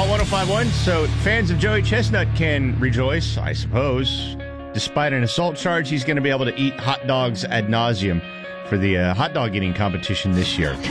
1051. So fans of Joey Chestnut can rejoice, I suppose. Despite an assault charge, he's going to be able to eat hot dogs ad nauseum for the hot dog eating competition this year.